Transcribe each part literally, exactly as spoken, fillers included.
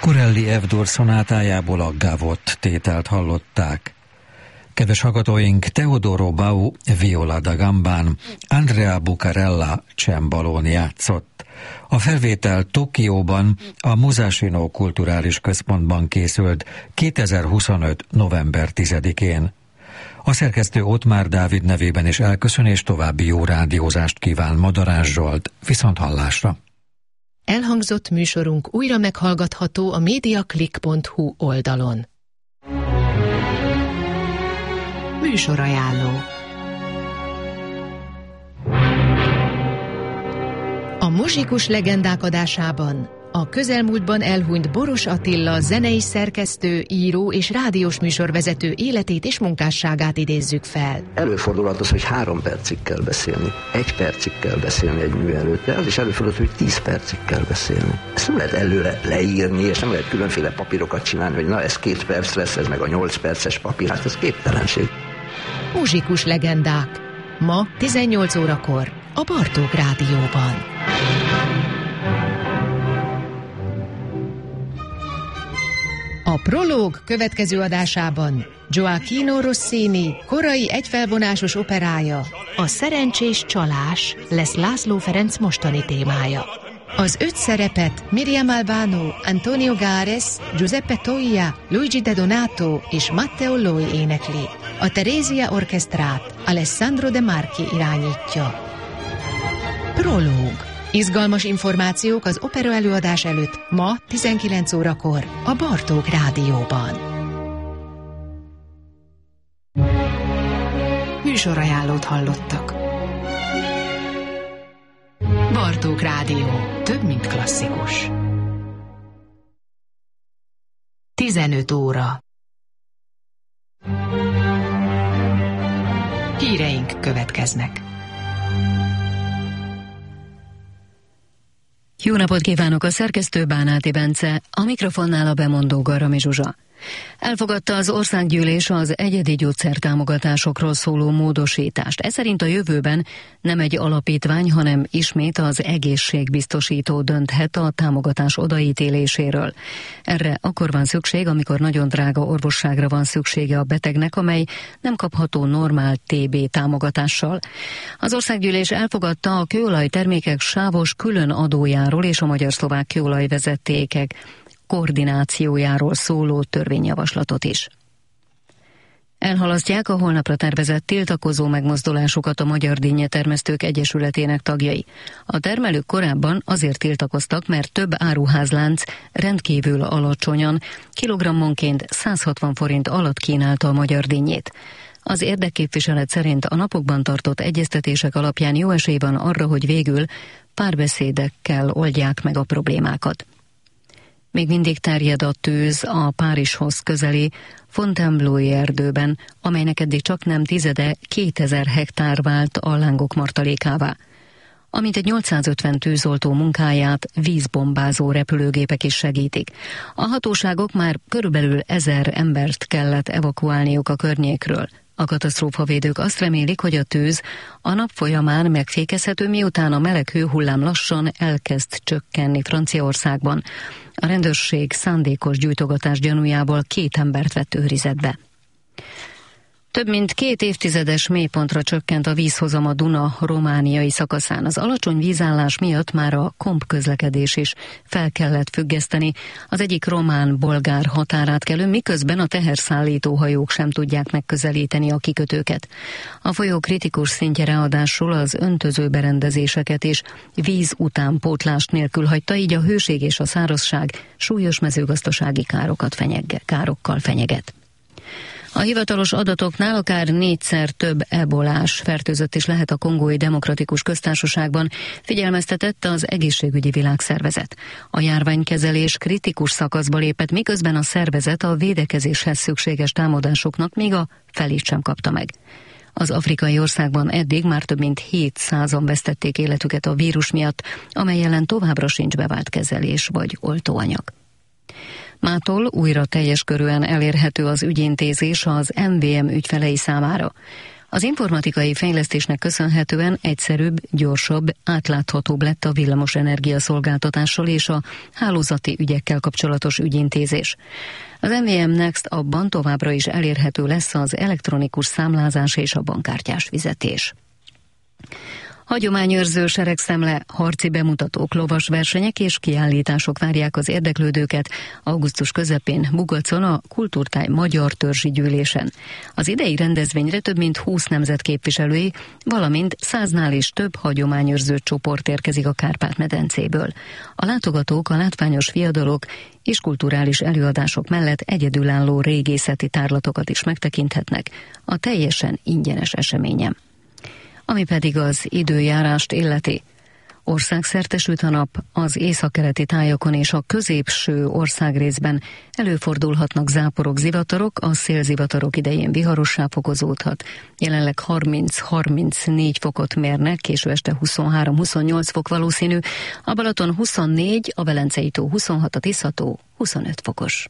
Corelli F-dur szonátájából a Gavot tételt hallották. Kedves hallgatóink, Teodoro Bau viola da gambán, Andrea Bucarella csembalón játszott. A felvétel Tokióban, a Musashino Kulturális Központban készült kétezer-huszonöt. november tizedikén. A szerkesztő Ottmár Dávid nevében is elköszön, és további jó rádiózást kíván Madarás Zsolt. Viszont hallásra! Elhangzott műsorunk újra meghallgatható a mediaclick pont hu oldalon. Műsorajánló. A Muzsikus legendák adásában a közelmúltban elhunyt Boros Attila zenei szerkesztő, író és rádiós műsorvezető életét és munkásságát idézzük fel. Előfordulhat az, hogy három percig kell beszélni, egy percig kell beszélni egy mű előtt, de az is előfordulhat, hogy tíz percig kell beszélni. Ezt nem lehet előre leírni, és nem lehet különféle papírokat csinálni, hogy na ez két perc lesz, ez meg a nyolc perces papír, hát ez képtelenség. Muzsikus legendák. Ma tizennyolc órakor a Bartók Rádióban. A Prológ következő adásában Gioacchino Rossini korai egyfelvonásos operája, a Szerencsés csalás lesz László Ferenc mostani témája. Az öt szerepet Miriam Albano, Antonio Gares, Giuseppe Toia, Luigi De Donato és Matteo Loi énekli. A Terézia orchestrát Alessandro De Marchi irányítja. Prológ. Izgalmas információk az opera előadás előtt ma tizenkilenc órakor a Bartók Rádióban. Műsorajánlót hallottak. Bartók Rádió. Több, mint klasszikus. tizenöt óra. Híreink következnek. Jó napot kívánok, a szerkesztő Bánáti Bence, a mikrofonnál a bemondó Garami Zsuzsa. Elfogadta az országgyűlés az egyedi gyógyszertámogatásokról szóló módosítást. Ez szerint a jövőben nem egy alapítvány, hanem ismét az egészségbiztosító dönthet a támogatás odaítéléséről. Erre akkor van szükség, amikor nagyon drága orvosságra van szüksége a betegnek, amely nem kapható normál té bé támogatással. Az országgyűlés elfogadta a kőolaj termékek sávos külön adójáról és a magyar-szlovák kőolajvezetékek koordinációjáról szóló törvényjavaslatot is. Elhalasztják a holnapra tervezett tiltakozó megmozdulásukat a Magyar Dinnyetermesztők Egyesületének tagjai. A termelők korábban azért tiltakoztak, mert több áruházlánc rendkívül alacsonyan, kilogrammonként száz hatvan forint alatt kínálta a magyar dinnyét. Az érdekképviselet szerint a napokban tartott egyeztetések alapján jó esély van arra, hogy végül párbeszédekkel oldják meg a problémákat. Még mindig terjed a tűz a Párizshoz közeli Fontainebleau-i erdőben, amelynek eddig csak nem tizede kétezer hektár vált a lángok martalékává. Amint egy nyolcszázötven tűzoltó munkáját vízbombázó repülőgépek is segítik. A hatóságok már körülbelül ezer embert kellett evakuálniuk a környékről. A katasztrófavédők azt remélik, hogy a tűz a nap folyamán megfékezhető, miután a meleg hőhullám lassan elkezd csökkenni Franciaországban. A rendőrség szándékos gyújtogatás gyanújából két embert vett őrizetbe. Több mint két évtizedes mélypontra csökkent a vízhozam a Duna romániai szakaszán. Az alacsony vízállás miatt már a komp közlekedés is fel kellett függeszteni az egyik román-bolgár határátkelőn, miközben a teherszállító hajók sem tudják megközelíteni a kikötőket. A folyó kritikus szintje ráadásul az öntöző berendezéseket is víz utánpótlást nélkül hagyta, így a hőség és a szárazság súlyos mezőgazdasági károkat fenyeg, károkkal fenyeget. A hivatalos adatoknál akár négyszer több ebolás fertőzött is lehet a Kongói Demokratikus Köztársaságban, figyelmeztetett az Egészségügyi Világszervezet. A járványkezelés kritikus szakaszba lépett, miközben a szervezet a védekezéshez szükséges támadásoknak még a felét sem kapta meg. Az afrikai országban eddig már több mint hétszázan vesztették életüket a vírus miatt, amely ellen továbbra sincs bevált kezelés vagy oltóanyag. Mától újra teljes körűen elérhető az ügyintézés az em vé em ügyfelei számára. Az informatikai fejlesztésnek köszönhetően egyszerűbb, gyorsabb, átláthatóbb lett a villamos energiaszolgáltatással és a hálózati ügyekkel kapcsolatos ügyintézés. Az em vé em Next abban továbbra is elérhető lesz az elektronikus számlázás és a bankkártyás fizetés. Hagyományőrző seregszemle, harci bemutatók, lovas versenyek és kiállítások várják az érdeklődőket augusztus közepén Bugacon a Kultúrtáj Magyar Törzsi Gyűlésen. Az idei rendezvényre több mint húsz nemzet képviselői, valamint száznál is több hagyományőrző csoport érkezik a Kárpát-medencéből. A látogatók a látványos viadalok és kulturális előadások mellett egyedülálló régészeti tárlatokat is megtekinthetnek a teljesen ingyenes eseményen. Ami pedig az időjárást illeti. Országszerte süt a nap, az északkeleti tájakon és a középső országrészben előfordulhatnak záporok, zivatarok, a szélzivatarok idején viharossá fokozódhat. Jelenleg harminc-harmincnégy fokot mérnek, késő este huszonhárom-huszonnyolc fok valószínű, a Balaton huszonnégy, a Velencei tó huszonhat, a Tisza-tó huszonöt fokos.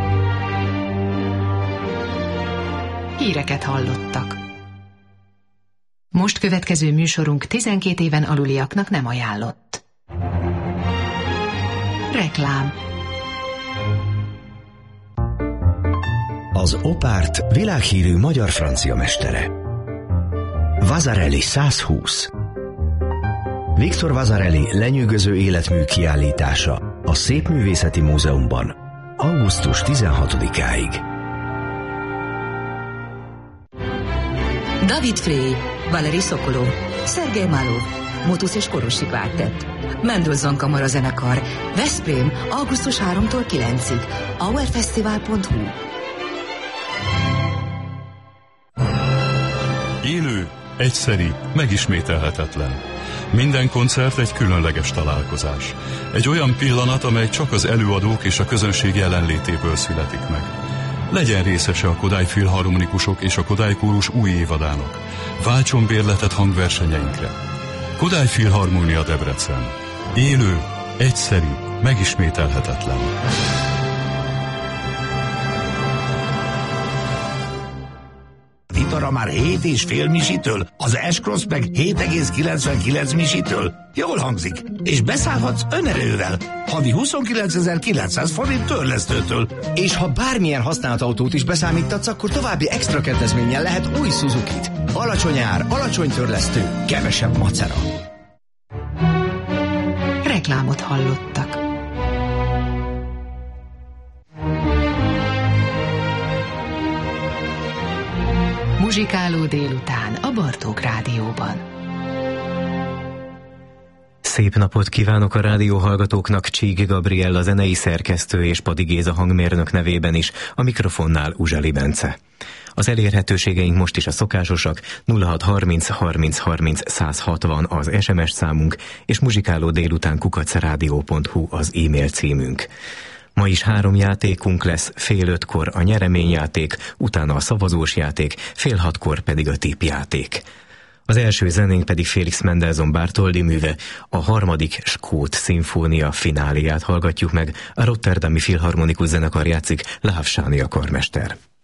Híreket hallottak. Most következő műsorunk tizenkét éven aluliaknak nem ajánlott. Reklám. Az Opárt világhírű magyar-francia mestere. Vasarely százhúsz. Victor Vasarely lenyűgöző életmű kiállítása a Szépművészeti Múzeumban augusztus tizenhatodikáig. David Frey, Valeri Sokolov, Szergej Malov, Motusz és Korosi Kvártett, Mendelssohn Kamarazenekar, Veszprém, augusztus harmadikától kilencedikéig, auerfesztivál pont hu. Élő, egyszeri, megismételhetetlen. Minden koncert egy különleges találkozás. Egy olyan pillanat, amely csak az előadók és a közönség jelenlétéből születik meg. Legyen részese a Kodály Filharmonikusok és a Kodály Kórus új évadának. Váltson bérletet hangversenyeinkre. Kodály Filharmónia Debrecen. Élő, egyszeri, megismételhetetlen. Vitara már hét és fél misitől, az S-Cross meg hét egész kilencvenkilenc misitől. Jól hangzik, és beszállhatsz önerővel. Havi huszonkilencezer-kilencszáz forint törlesztőtől. És ha bármilyen használt autót is beszámítatsz, akkor további extra kedvezménnyel lehet új Suzukit. Alacsony ár, alacsony törlesztő, kevesebb macera. Reklámot hallottak. Muzsikáló délután a Bartók Rádióban. Szép napot kívánok a rádióhallgatóknak, Csíki Gabriella zenei szerkesztő és Padi Géza hangmérnök nevében is, a mikrofonnál Uzsali Bence. Az elérhetőségeink most is a szokásosak, nulla hat harminc harminc harminc száz hatvan az es em es számunk, és muzsikáló délután kukac rádió pont hu az e-mail címünk. Ma is három játékunk lesz, fél ötkor a nyereményjáték, utána a szavazós játék, fél hatkor pedig a tippjáték. Az első zenénk pedig Félix Mendelssohn Bartholdy műve, a harmadik skót szimfónia fináléját hallgatjuk meg, a Rotterdami Filharmonikus Zenekar játszik, Láv Sáni a karmester.